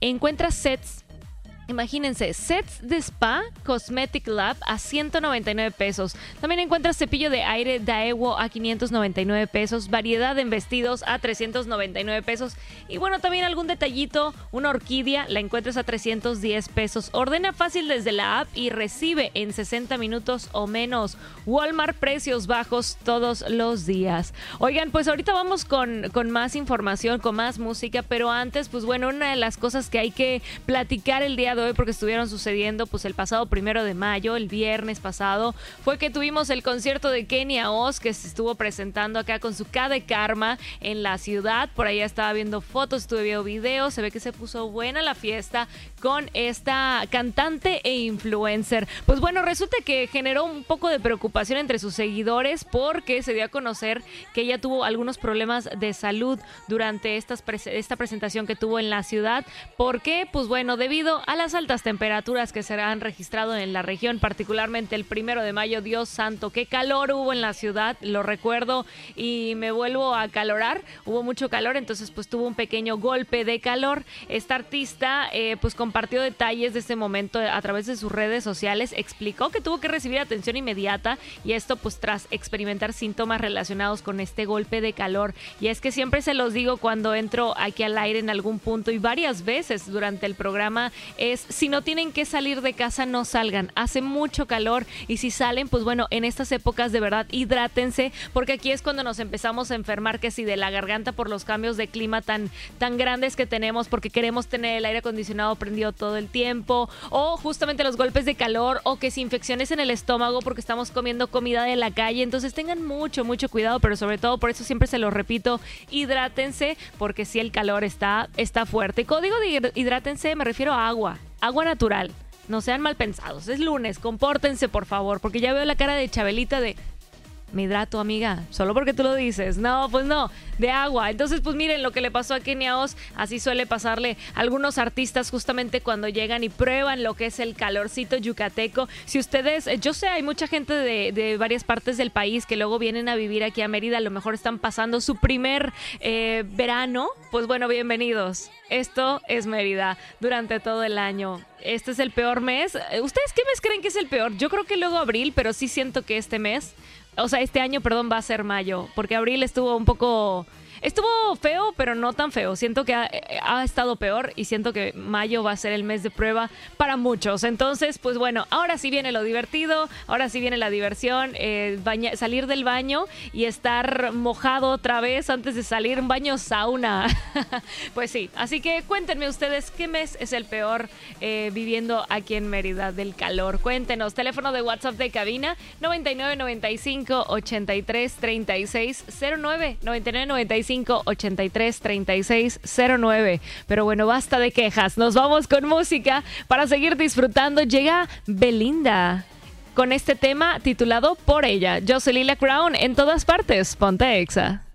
encuentras sets. Imagínense, sets de spa Cosmetic Lab a 199 pesos. También encuentras cepillo de aire Daewoo a 599 pesos. Variedad en vestidos a 399 pesos. Y bueno, también algún detallito, una orquídea, la encuentras a 310 pesos. Ordena fácil desde la app y recibe en 60 minutos o menos. Walmart, precios bajos todos los días. Oigan, pues ahorita vamos con más información, con más música. Pero antes, pues bueno, una de las cosas que hay que platicar el día de hoy, porque estuvieron sucediendo pues el pasado 1 de mayo, el viernes pasado, fue que tuvimos el concierto de Kenia Oz, que se estuvo presentando acá con su K de Karma en la ciudad. Por allá estaba viendo fotos, estuve viendo videos, se ve que se puso buena la fiesta con esta cantante e influencer. Pues bueno, resulta que generó un poco de preocupación entre sus seguidores porque se dio a conocer que ella tuvo algunos problemas de salud durante esta presentación que tuvo en la ciudad. ¿Por qué? Pues bueno, debido a las altas temperaturas que se han registrado en la región, particularmente el 1 de mayo, Dios santo, qué calor hubo en la ciudad, lo recuerdo y me vuelvo a acalorar, hubo mucho calor, entonces pues tuvo un pequeño golpe de calor. Esta artista pues compartió detalles de este momento a través de sus redes sociales, explicó que tuvo que recibir atención inmediata y esto pues tras experimentar síntomas relacionados con este golpe de calor. Y es que siempre se los digo cuando entro aquí al aire en algún punto y varias veces durante el programa, es si no tienen que salir de casa, no salgan. Hace mucho calor y si salen, pues bueno, en estas épocas de verdad hidrátense, porque aquí es cuando nos empezamos a enfermar, que si de la garganta por los cambios de clima tan grandes que tenemos, porque queremos tener el aire acondicionado prendido todo el tiempo, o justamente los golpes de calor, o que si infecciones en el estómago porque estamos comiendo comida de la calle. Entonces tengan mucho cuidado, pero sobre todo, por eso siempre se lo repito, hidrátense, porque si el calor está fuerte. Y cuando digo de hidrátense, me refiero a agua natural. No sean mal pensados. Es lunes, compórtense por favor, porque ya veo la cara de Chabelita de me hidrato, amiga, solo porque tú lo dices. No, pues no, de agua. Entonces, pues miren lo que le pasó a Kenia Oz. Así suele pasarle a algunos artistas justamente cuando llegan y prueban lo que es el calorcito yucateco. Si ustedes, yo sé, hay mucha gente de varias partes del país que luego vienen a vivir aquí a Mérida, a lo mejor están pasando su primer verano. Pues bueno, bienvenidos. Esto es Mérida durante todo el año. Este es el peor mes. ¿Ustedes qué mes creen que es el peor? Yo creo que luego abril, pero sí siento que este año, va a ser mayo, porque abril estuvo feo, pero no tan feo. Siento que ha estado peor y siento que mayo va a ser el mes de prueba para muchos. Entonces, pues bueno, ahora sí viene lo divertido, ahora sí viene la diversión, salir del baño y estar mojado otra vez antes de salir, un baño sauna. Pues sí, así que cuéntenme ustedes qué mes es el peor viviendo aquí en Mérida del calor. Cuéntenos, teléfono de WhatsApp de cabina 99 95 83 36 09, 99 95 83 36 09. Pero bueno, basta de quejas, nos vamos con música para seguir disfrutando. Llega Belinda con este tema titulado Por Ella. Yo soy Lila Crown, en todas partes, ponte Exa.